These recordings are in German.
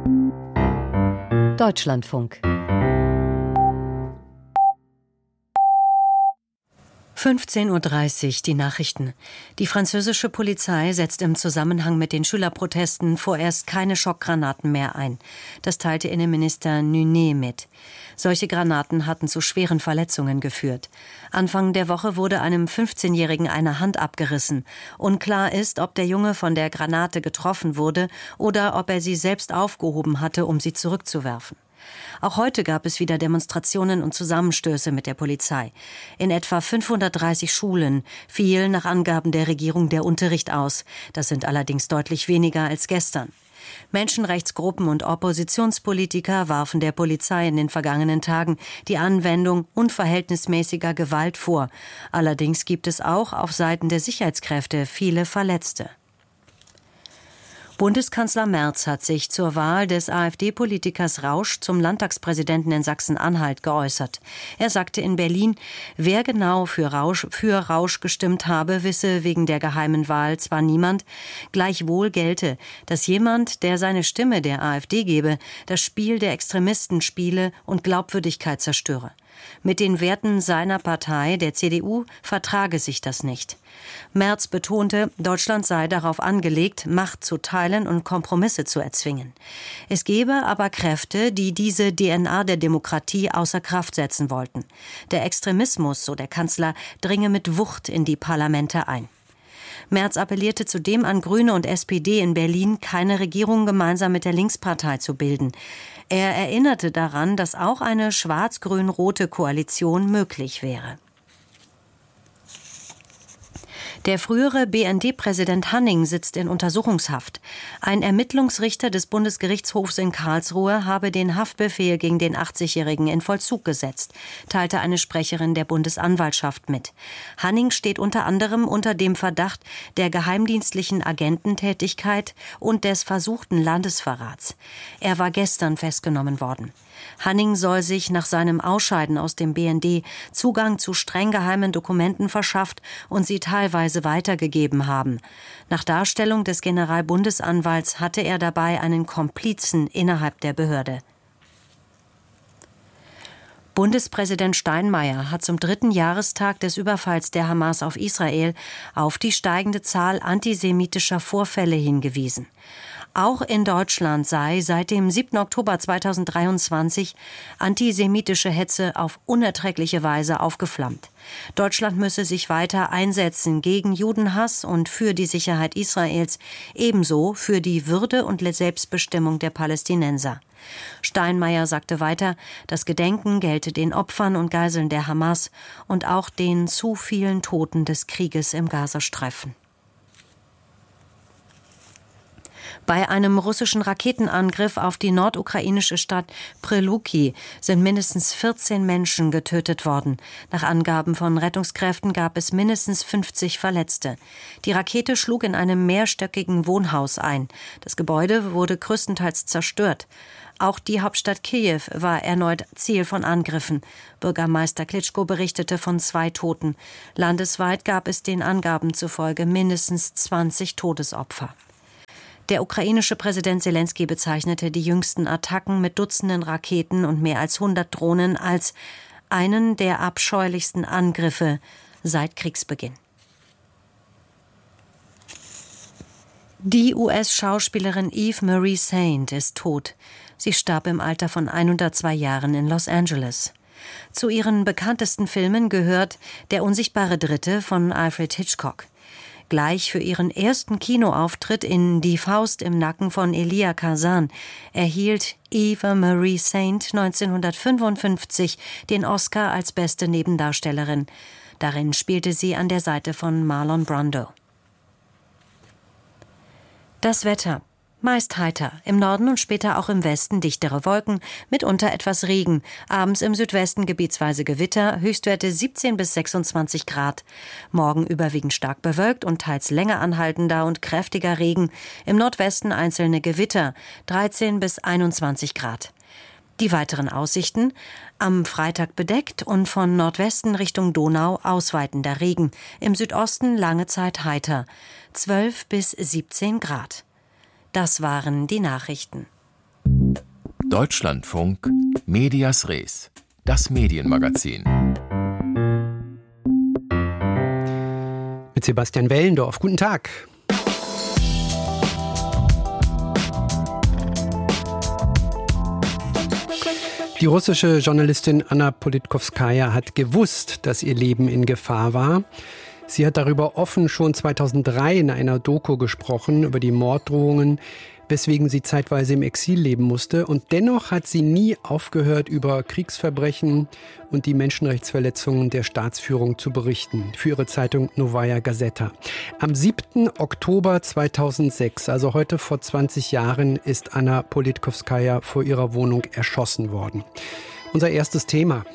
Deutschlandfunk 15:30 Uhr, die Nachrichten. Die französische Polizei setzt im Zusammenhang mit den Schülerprotesten vorerst keine Schockgranaten mehr ein. Das teilte Innenminister Nunez mit. Solche Granaten hatten zu schweren Verletzungen geführt. Anfang der Woche wurde einem 15-Jährigen eine Hand abgerissen. Unklar ist, ob der Junge von der Granate getroffen wurde oder ob er sie selbst aufgehoben hatte, um sie zurückzuwerfen. Auch heute gab es wieder Demonstrationen und Zusammenstöße mit der Polizei. In etwa 530 Schulen fiel nach Angaben der Regierung der Unterricht aus. Das sind allerdings deutlich weniger als gestern. Menschenrechtsgruppen und Oppositionspolitiker warfen der Polizei in den vergangenen Tagen die Anwendung unverhältnismäßiger Gewalt vor. Allerdings gibt es auch auf Seiten der Sicherheitskräfte viele Verletzte. Bundeskanzler Merz hat sich zur Wahl des AfD-Politikers Rausch zum Landtagspräsidenten in Sachsen-Anhalt geäußert. Er sagte in Berlin, wer genau für Rausch gestimmt habe, wisse wegen der geheimen Wahl zwar niemand, gleichwohl gelte, dass jemand, der seine Stimme der AfD gebe, das Spiel der Extremisten spiele und Glaubwürdigkeit zerstöre. Mit den Werten seiner Partei, der CDU, vertrage sich das nicht. Merz betonte, Deutschland sei darauf angelegt, Macht zu teilen und Kompromisse zu erzwingen. Es gebe aber Kräfte, die diese DNA der Demokratie außer Kraft setzen wollten. Der Extremismus, so der Kanzler, dringe mit Wucht in die Parlamente ein. Merz appellierte zudem an Grüne und SPD in Berlin, keine Regierung gemeinsam mit der Linkspartei zu bilden. Er erinnerte daran, dass auch eine schwarz-grün-rote Koalition möglich wäre. Der frühere BND-Präsident Hanning sitzt in Untersuchungshaft. Ein Ermittlungsrichter des Bundesgerichtshofs in Karlsruhe habe den Haftbefehl gegen den 80-Jährigen in Vollzug gesetzt, teilte eine Sprecherin der Bundesanwaltschaft mit. Hanning steht unter anderem unter dem Verdacht der geheimdienstlichen Agententätigkeit und des versuchten Landesverrats. Er war gestern festgenommen worden. Hanning soll sich nach seinem Ausscheiden aus dem BND Zugang zu streng geheimen Dokumenten verschafft und sie teilweise weitergegeben haben. Nach Darstellung des Generalbundesanwalts hatte er dabei einen Komplizen innerhalb der Behörde. Bundespräsident Steinmeier hat zum 3. Jahrestag des Überfalls der Hamas auf Israel auf die steigende Zahl antisemitischer Vorfälle hingewiesen. Auch in Deutschland sei seit dem 7. Oktober 2023 antisemitische Hetze auf unerträgliche Weise aufgeflammt. Deutschland müsse sich weiter einsetzen gegen Judenhass und für die Sicherheit Israels, ebenso für die Würde und Selbstbestimmung der Palästinenser. Steinmeier sagte weiter, das Gedenken gelte den Opfern und Geiseln der Hamas und auch den zu vielen Toten des Krieges im Gazastreifen. Bei einem russischen Raketenangriff auf die nordukrainische Stadt Preluki sind mindestens 14 Menschen getötet worden. Nach Angaben von Rettungskräften gab es mindestens 50 Verletzte. Die Rakete schlug in einem mehrstöckigen Wohnhaus ein. Das Gebäude wurde größtenteils zerstört. Auch die Hauptstadt Kiew war erneut Ziel von Angriffen. Bürgermeister Klitschko berichtete von 2 Toten. Landesweit gab es den Angaben zufolge mindestens 20 Todesopfer. Der ukrainische Präsident Selenskyj bezeichnete die jüngsten Attacken mit Dutzenden Raketen und mehr als 100 Drohnen als einen der abscheulichsten Angriffe seit Kriegsbeginn. Die US-Schauspielerin Eve Marie Saint ist tot. Sie starb im Alter von 102 Jahren in Los Angeles. Zu ihren bekanntesten Filmen gehört Der unsichtbare Dritte von Alfred Hitchcock. Gleich für ihren ersten Kinoauftritt in Die Faust im Nacken von Elia Kazan erhielt Eva Marie Saint 1955 den Oscar als beste Nebendarstellerin. Darin spielte sie an der Seite von Marlon Brando. Das Wetter. Meist heiter, im Norden und später auch im Westen dichtere Wolken, mitunter etwas Regen, abends im Südwesten gebietsweise Gewitter, Höchstwerte 17 bis 26 Grad. Morgen überwiegend stark bewölkt und teils länger anhaltender und kräftiger Regen, im Nordwesten einzelne Gewitter, 13 bis 21 Grad. Die weiteren Aussichten: am Freitag bedeckt und von Nordwesten Richtung Donau ausweitender Regen, im Südosten lange Zeit heiter, 12 bis 17 Grad. Das waren die Nachrichten. Deutschlandfunk Medias Res, das Medienmagazin. Mit Sebastian Wellendorf. Guten Tag. Die russische Journalistin Anna Politkowskaja hat gewusst, dass ihr Leben in Gefahr war. Sie hat darüber offen schon 2003 in einer Doku gesprochen, über die Morddrohungen, weswegen sie zeitweise im Exil leben musste. Und dennoch hat sie nie aufgehört, über Kriegsverbrechen und die Menschenrechtsverletzungen der Staatsführung zu berichten, für ihre Zeitung Novaya Gazeta. Am 7. Oktober 2006, also heute vor 20 Jahren, ist Anna Politkowskaja vor ihrer Wohnung erschossen worden. Unser erstes Thema.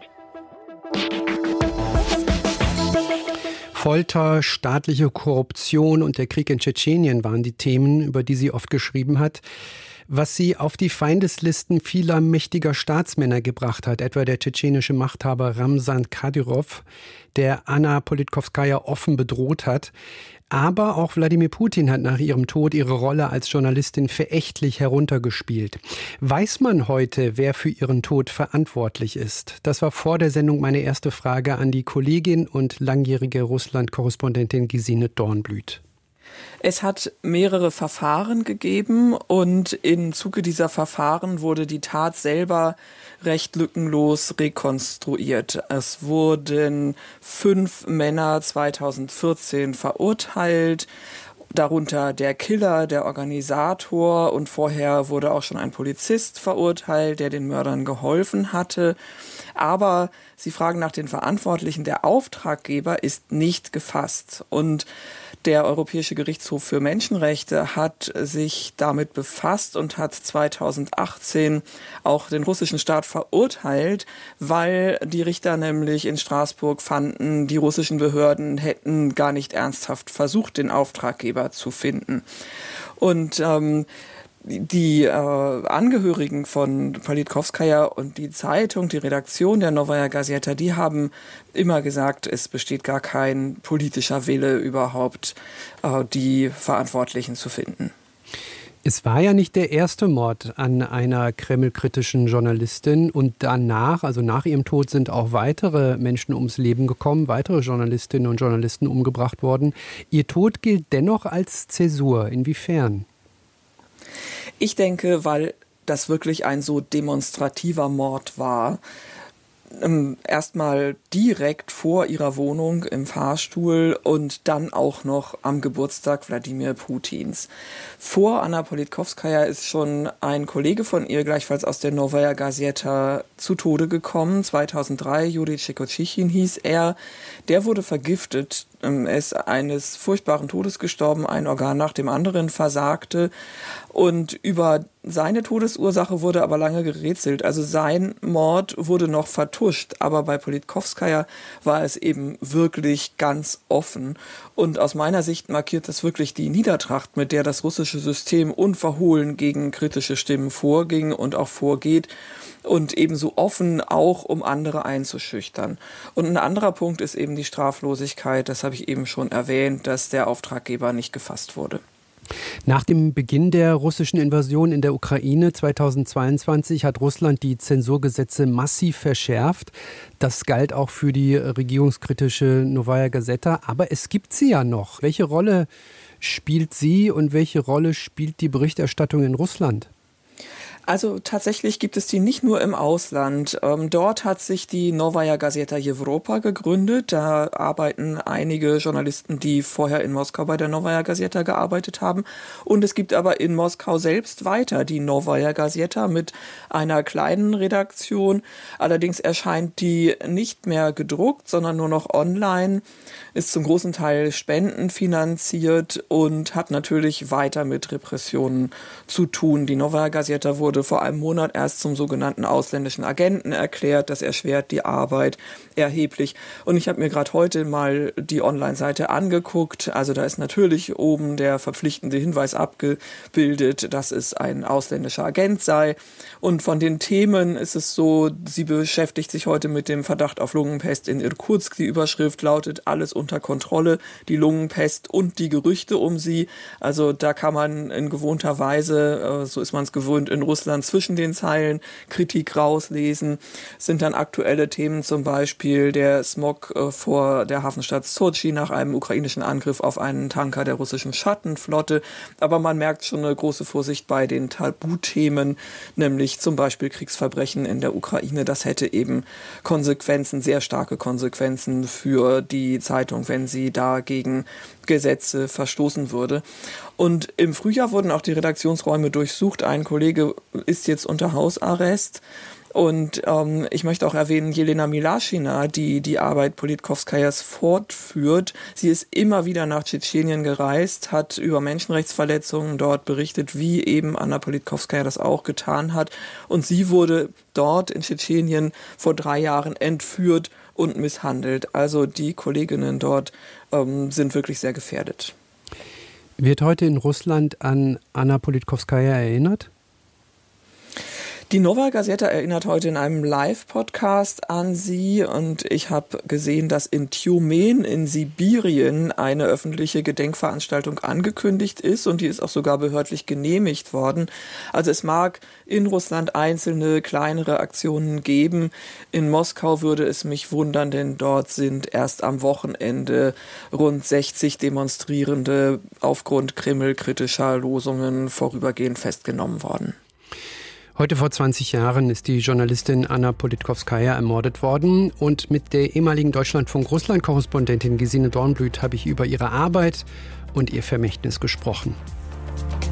Folter, staatliche Korruption und der Krieg in Tschetschenien waren die Themen, über die sie oft geschrieben hat, was sie auf die Feindeslisten vieler mächtiger Staatsmänner gebracht hat, etwa der tschetschenische Machthaber Ramzan Kadyrov, der Anna Politkowskaja offen bedroht hat. Aber auch Wladimir Putin hat nach ihrem Tod ihre Rolle als Journalistin verächtlich heruntergespielt. Weiß man heute, wer für ihren Tod verantwortlich ist? Das war vor der Sendung meine erste Frage an die Kollegin und langjährige Russland-Korrespondentin Gesine Dornblüt. Es hat mehrere Verfahren gegeben und im Zuge dieser Verfahren wurde die Tat selber recht lückenlos rekonstruiert. Es wurden 5 Männer 2014 verurteilt, darunter der Killer, der Organisator, und vorher wurde auch schon ein Polizist verurteilt, der den Mördern geholfen hatte. Aber Sie fragen nach den Verantwortlichen. Der Auftraggeber ist nicht gefasst. Und der Europäische Gerichtshof für Menschenrechte hat sich damit befasst und hat 2018 auch den russischen Staat verurteilt, weil die Richter nämlich in Straßburg fanden, die russischen Behörden hätten gar nicht ernsthaft versucht, den Auftraggeber zu finden. Und die Angehörigen von Politkowskaja und die Zeitung, die Redaktion der Novaya Gazeta, die haben immer gesagt, es besteht gar kein politischer Wille überhaupt, die Verantwortlichen zu finden. Es war ja nicht der erste Mord an einer kremlkritischen Journalistin und danach, also nach ihrem Tod, sind auch weitere Menschen ums Leben gekommen, weitere Journalistinnen und Journalisten umgebracht worden. Ihr Tod gilt dennoch als Zäsur. Inwiefern? Ich denke, weil das wirklich ein so demonstrativer Mord war. Erstmal direkt vor ihrer Wohnung im Fahrstuhl und dann auch noch am Geburtstag Wladimir Putins. Vor Anna Politkowskaja ist schon ein Kollege von ihr, gleichfalls aus der Novaya Gazeta, zu Tode gekommen. 2003, Juri Tschekotschichin hieß er. Der wurde vergiftet. Er ist eines furchtbaren Todes gestorben, ein Organ nach dem anderen versagte. Und über seine Todesursache wurde aber lange gerätselt. Also sein Mord wurde noch vertuscht. Aber bei Politkowskaja war es eben wirklich ganz offen. Und aus meiner Sicht markiert das wirklich die Niedertracht, mit der das russische System unverhohlen gegen kritische Stimmen vorging und auch vorgeht. Und ebenso offen auch, um andere einzuschüchtern. Und ein anderer Punkt ist eben die Straflosigkeit. Das habe ich eben schon erwähnt, dass der Auftraggeber nicht gefasst wurde. Nach dem Beginn der russischen Invasion in der Ukraine 2022 hat Russland die Zensurgesetze massiv verschärft. Das galt auch für die regierungskritische Novaya Gazeta. Aber es gibt sie ja noch. Welche Rolle spielt sie und welche Rolle spielt die Berichterstattung in Russland? Also tatsächlich gibt es die nicht nur im Ausland. Dort hat sich die Novaya Gazeta Europa gegründet. Da arbeiten einige Journalisten, die vorher in Moskau bei der Novaya Gazeta gearbeitet haben. Und es gibt aber in Moskau selbst weiter die Novaya Gazeta mit einer kleinen Redaktion. Allerdings erscheint die nicht mehr gedruckt, sondern nur noch online, ist zum großen Teil spendenfinanziert und hat natürlich weiter mit Repressionen zu tun. Die Novaya Gazeta wurde vor einem Monat erst zum sogenannten ausländischen Agenten erklärt. Das erschwert die Arbeit erheblich. Und ich habe mir gerade heute mal die Online-Seite angeguckt. Also da ist natürlich oben der verpflichtende Hinweis abgebildet, dass es ein ausländischer Agent sei. Und von den Themen ist es so, sie beschäftigt sich heute mit dem Verdacht auf Lungenpest in Irkutsk. Die Überschrift lautet: Alles unter Kontrolle, die Lungenpest und die Gerüchte um sie. Also da kann man in gewohnter Weise, so ist man es gewöhnt in Russland, Russland zwischen den Zeilen Kritik rauslesen, sind dann aktuelle Themen, zum Beispiel der Smog vor der Hafenstadt Sochi nach einem ukrainischen Angriff auf einen Tanker der russischen Schattenflotte. Aber man merkt schon eine große Vorsicht bei den Tabuthemen, nämlich zum Beispiel Kriegsverbrechen in der Ukraine. Das hätte eben Konsequenzen, sehr starke Konsequenzen für die Zeitung, wenn sie da gegen Gesetze verstoßen würde. Und im Frühjahr wurden auch die Redaktionsräume durchsucht. Ein Kollege ist jetzt unter Hausarrest. Und ich möchte auch erwähnen, Jelena Milaschina, die Arbeit Politkovskajas fortführt. Sie ist immer wieder nach Tschetschenien gereist, hat über Menschenrechtsverletzungen dort berichtet, wie eben Anna Politkovskaja das auch getan hat. Und sie wurde dort in Tschetschenien vor 3 Jahren entführt und misshandelt. Also die Kolleginnen dort sind wirklich sehr gefährdet. Wird heute in Russland an Anna Politkovskaja erinnert? Die Novaya Gazeta erinnert heute in einem Live-Podcast an sie und ich habe gesehen, dass in Tjumen in Sibirien eine öffentliche Gedenkveranstaltung angekündigt ist und die ist auch sogar behördlich genehmigt worden. Also es mag in Russland einzelne kleinere Aktionen geben. In Moskau würde es mich wundern, denn dort sind erst am Wochenende rund 60 Demonstrierende aufgrund kremlkritischer Losungen vorübergehend festgenommen worden. Heute vor 20 Jahren ist die Journalistin Anna Politkovskaja ermordet worden und mit der ehemaligen Deutschlandfunk-Russland-Korrespondentin Gesine Dornblüt habe ich über ihre Arbeit und ihr Vermächtnis gesprochen.